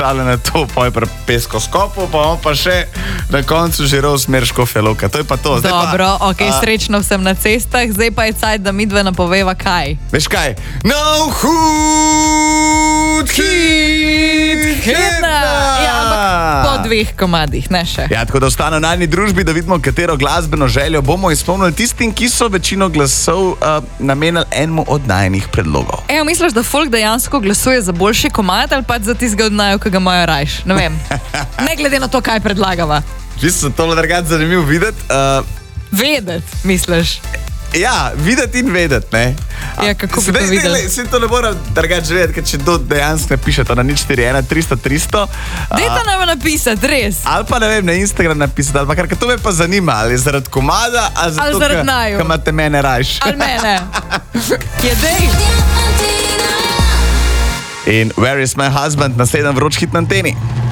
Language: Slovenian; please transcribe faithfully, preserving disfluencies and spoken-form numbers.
ali na to, poj pri peskoskopu, pa on pa še na koncu žiral smer Škofja Loka. To je pa to. Zdaj Dobro, pa, ok, a, srečno sem na cestah, zdaj pa je cajt, da midve napoveva kaj. Veš kaj? No hud hit, hitna! Ja, ampak po dveh komadih, ne še. Ja, tako da ostane v najni družbi, da vidimo, katero glasbeno željo bomo izpolnili tistim, ki so večino glasov uh, namenili enemu od najnih predlogov. Ejo, misliš, da folk dejansko glasuje za boljši komad ali pa za tistega od naju, ki ga imajo rajš? Ne vem. Ne glede na to, kaj predlagava. Čisto so tole drugače zanimivo videti. Uh, Vedeti, misliš? Ja, videti in vedeti, ne? Ja, kako bi to videli? Vse to ne moram drugače vedeti, ker če to dejansko napiše to na nič štiri ena tristo tristo. Dajte nam napisati, res. Ali pa ne vem, na Instagram napisati, ali pa kar, to me pa zanima, ali zaradi komada, ali zato, ali zaradi naju. Ker imate mene rajš. Ali mene. Kje dej? In Where is my husband, naslednji vroč hit na anteni.